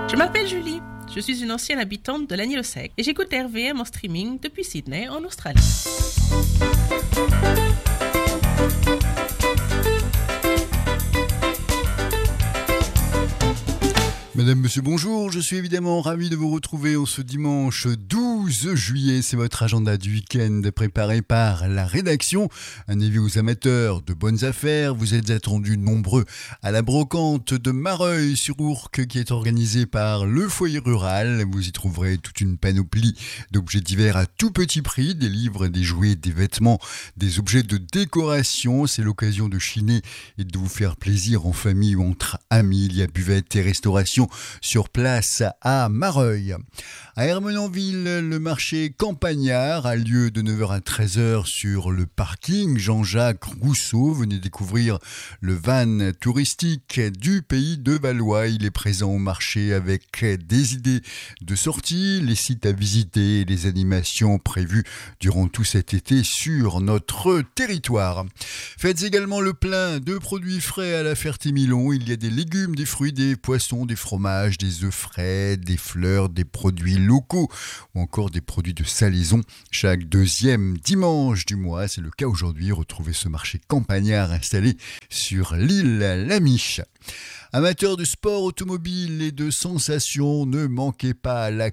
Je m'appelle Julie, je suis une ancienne habitante de l'Agneau Sec et j'écoute RVM en streaming depuis Sydney en Australie. Madame, monsieur, bonjour. Je suis évidemment ravi de vous retrouver en ce dimanche 12 juillet. C'est votre agenda du week-end préparé par la rédaction. Un avis aux amateurs de bonnes affaires. Vous êtes attendus nombreux à la brocante de Mareuil-sur-Ourcq qui est organisée par le foyer rural. Vous y trouverez toute une panoplie d'objets divers à tout petit prix. Des livres, des jouets, des vêtements, des objets de décoration. C'est l'occasion de chiner et de vous faire plaisir en famille ou entre amis. Il y a buvette et restauration sur place à Mareuil. À Ermenonville, le marché campagnard a lieu de 9h à 13h sur le parking Jean-Jacques Rousseau. Venez découvrir le van touristique du pays de Valois. Il est présent au marché avec des idées de sortie, les sites à visiter et les animations prévues durant tout cet été sur notre territoire. Faites également le plein de produits frais à la Ferté-Milon. Il y a des légumes, des fruits, des poissons, des fromages, des œufs frais, des fleurs, des produits locaux ou encore des produits de salaison. Chaque deuxième dimanche du mois, c'est le cas aujourd'hui, retrouvez ce marché campagnard installé sur l'île Lamiche. Amateurs de sport automobile et de sensations, ne manquez pas la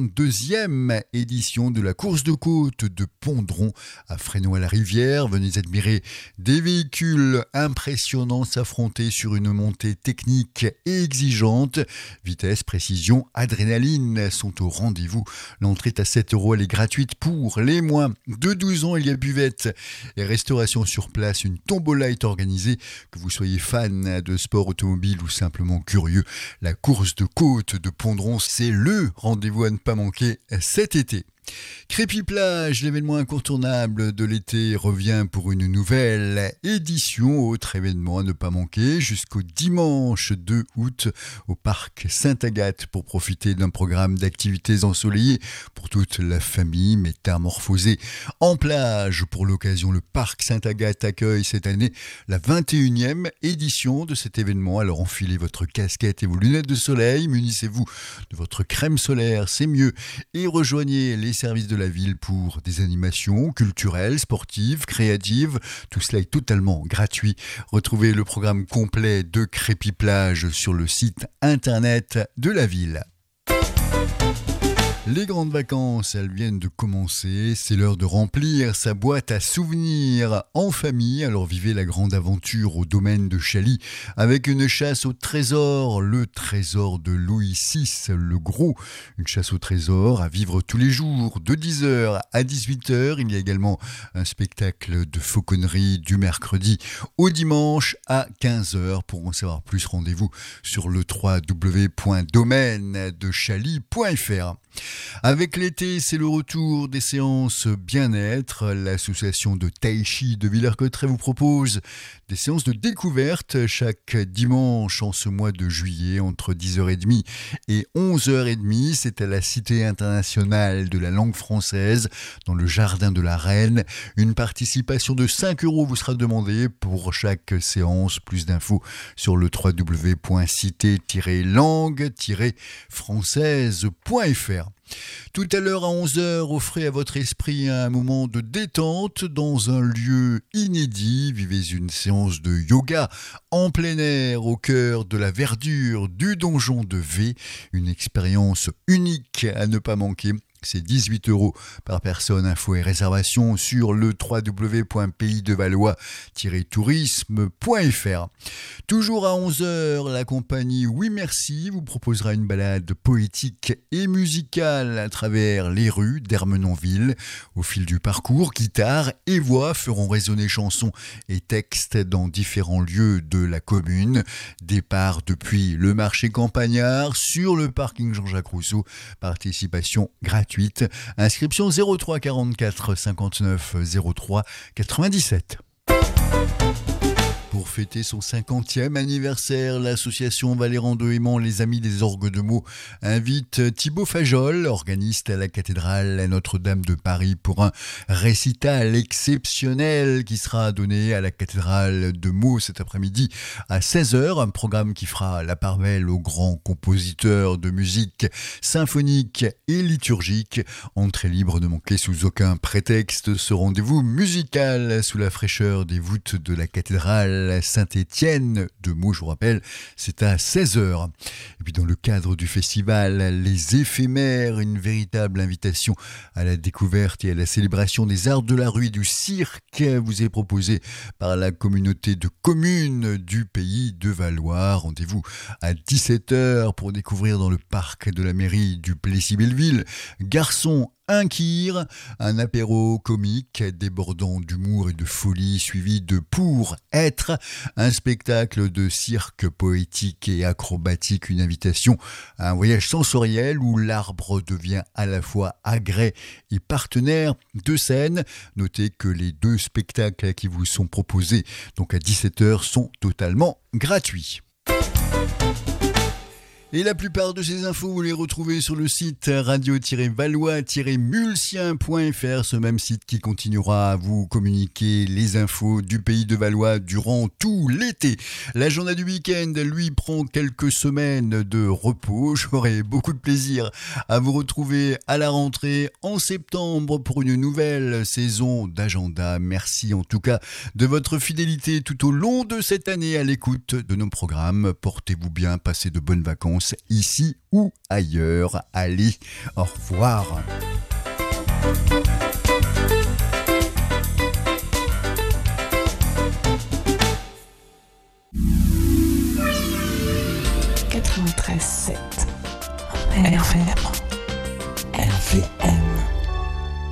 42e édition de la course de côte de Pondron à Fresnoy-la-Rivière. Venez admirer des véhicules impressionnants s'affronter sur une montée technique et exigeante. Vitesse, précision, adrénaline sont au rendez-vous. L'entrée est à 7 €, elle est gratuite pour les moins de 12 ans. Il y a buvette et restauration sur place. Une tombola est organisée. Que vous soyez fan de sport automobile ou simplement curieux, la course de côte de Pondron, c'est le rendez-vous à ne pas manquer cet été. Crépy-Plage, l'événement incontournable de l'été, revient pour une nouvelle édition. Autre événement à ne pas manquer jusqu'au dimanche 2 août au parc Sainte-Agathe pour profiter d'un programme d'activités ensoleillées pour toute la famille. Métamorphosée en plage pour l'occasion, le parc Sainte-Agathe accueille cette année la 21e édition de cet événement. Alors enfilez votre casquette et vos lunettes de soleil, munissez-vous de votre crème solaire, c'est mieux, et rejoignez les services de la ville pour des animations culturelles, sportives, créatives. Tout cela est totalement gratuit. Retrouvez le programme complet de Crépy-Plage sur le site internet de la ville. Les grandes vacances, elles viennent de commencer. C'est l'heure de remplir sa boîte à souvenirs en famille. Alors vivez la grande aventure au domaine de Chaly avec une chasse au trésor, le trésor de Louis VI, le gros. Une chasse au trésor à vivre tous les jours de 10h à 18h. Il y a également un spectacle de fauconnerie du mercredi au dimanche à 15h. Pour en savoir plus, rendez-vous sur le www.domaine-de-chaly.fr. Avec l'été, c'est le retour des séances bien-être. L'association de Tai Chi de Villers-Cotterêts vous propose des séances de découverte chaque dimanche en ce mois de juillet entre 10h30 et 11h30. C'est à la Cité internationale de la langue française dans le jardin de la Reine. Une participation de 5 € vous sera demandée pour chaque séance. Plus d'infos sur le www.cité-langue-française.fr. Tout à l'heure à 11h, offrez à votre esprit un moment de détente dans un lieu inédit. Vivez une séance de yoga en plein air au cœur de la verdure du donjon de V. Une expérience unique à ne pas manquer. C'est 18 € par personne. Infos et réservations sur le www.paysdevalois-tourisme.fr. Toujours à 11h, la compagnie Oui Merci vous proposera une balade poétique et musicale à travers les rues d'Ermenonville. Au fil du parcours, guitare et voix feront résonner chansons et textes dans différents lieux de la commune. Départ depuis le marché campagnard sur le parking Jean-Jacques Rousseau. Participation gratuite. Inscription 03 44 59 03 97. Pour fêter son 50e anniversaire, l'association Valéran de Aimant, les Amis des Orgues de Meaux, invite Thibaut Fajol, organiste à la cathédrale Notre-Dame de Paris, pour un récital exceptionnel qui sera donné à la cathédrale de Meaux cet après-midi à 16h. Un programme qui fera la part belle aux grands compositeurs de musique symphonique et liturgique. Entrée libre, ne manquez sous aucun prétexte ce rendez-vous musical sous la fraîcheur des voûtes de la cathédrale Saint-Étienne de Meaux, je vous rappelle, c'est à 16h. Et puis dans le cadre du festival Les Éphémères, une véritable invitation à la découverte et à la célébration des arts de la rue et du cirque vous est proposée par la communauté de communes du Pays de Valois. Rendez-vous à 17h pour découvrir dans le parc de la mairie du Plessis-Belleville Garçon Inquire, un apéro comique débordant d'humour et de folie suivi de Pour être, un spectacle de cirque poétique et acrobatique, une invitation à un voyage sensoriel où l'arbre devient à la fois agrès et partenaire de scène. Notez que les 2 spectacles qui vous sont proposés donc à 17h sont totalement gratuits. Et la plupart de ces infos, vous les retrouvez sur le site radio-valois-mulsien.fr, ce même site qui continuera à vous communiquer les infos du Pays de Valois durant tout l'été. L'agenda du week-end, lui, prend quelques semaines de repos. J'aurai beaucoup de plaisir à vous retrouver à la rentrée en septembre pour une nouvelle saison d'agenda. Merci en tout cas de votre fidélité tout au long de cette année à l'écoute de nos programmes. Portez-vous bien, passez de bonnes vacances ici ou ailleurs. Allez, au revoir. « 93.7 RFM.